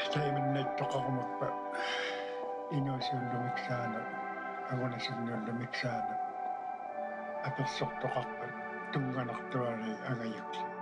Taimen ako magpa inusun lumiksana. Ako na signal lumiksana. At pagsok to kakpan. Tungganak tuwari ang ayuksi.